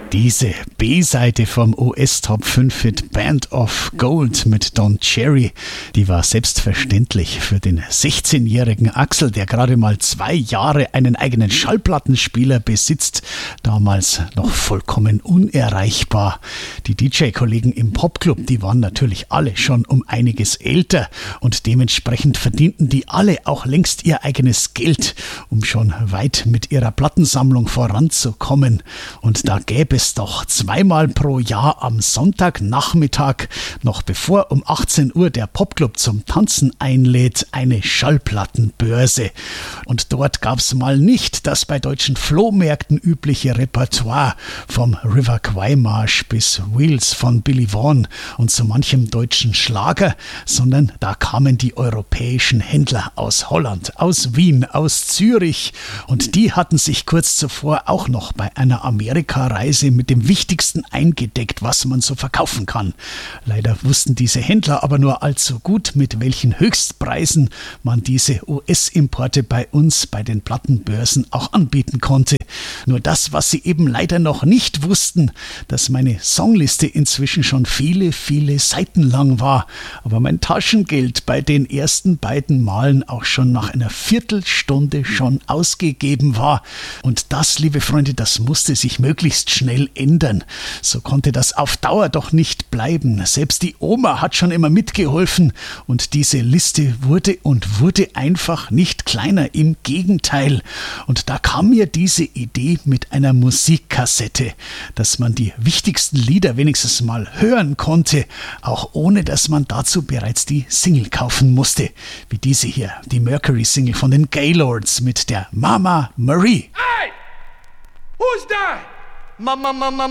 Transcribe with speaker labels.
Speaker 1: Diese B-Seite vom US-Top 5-Hit Band of Gold mit Don Cherry, die war selbstverständlich für den 16-jährigen Axel, der gerade mal 2 Jahre einen eigenen Schallplattenspieler besitzt, damals noch vollkommen unerreichbar. Die DJ-Kollegen im Popclub, die waren natürlich alle schon um einiges älter und dementsprechend verdienten die alle auch längst ihr eigenes Geld, um schon weit mit ihrer Plattensammlung voranzukommen. Und da gäbe es doch 2-mal pro Jahr am Sonntagnachmittag, noch bevor um 18 Uhr der Popclub zum Tanzen einlädt, eine Schallplattenbörse. Und dort gab es mal nicht das bei deutschen Flohmärkten übliche Repertoire vom River Kwai Marsch bis Wheels von Billy Vaughan und so manchem deutschen Schlager, sondern da kamen die europäischen Händler aus Holland, aus Wien, aus Zürich und die hatten sich kurz zuvor auch noch bei einer Amerikareise mit dem Wichtigsten eingedeckt, was man so verkaufen kann. Leider wussten diese Händler aber nur allzu gut, mit welchen Höchstpreisen man diese US-Importe bei uns bei den Plattenbörsen auch anbieten konnte. Nur das, was sie eben leider noch nicht wussten, dass meine Songliste inzwischen schon viele, viele Seiten lang war, aber mein Taschengeld bei den ersten beiden Malen auch schon nach einer Viertelstunde schon ausgegeben war. Und das, liebe Freunde, das musste sich möglichst schnell ändern. So konnte das auf Dauer doch nicht bleiben. Selbst die Oma hat schon immer mitgeholfen und diese Liste wurde einfach nicht kleiner. Im Gegenteil. Und da kam mir diese Idee mit einer Musikkassette, dass man die wichtigsten Lieder wenigstens mal hören konnte, auch ohne dass man dazu bereits die Single kaufen musste. Wie diese hier, die Mercury-Single von den Gaylords mit der Mama Marie.
Speaker 2: Hey! Who's that? Mama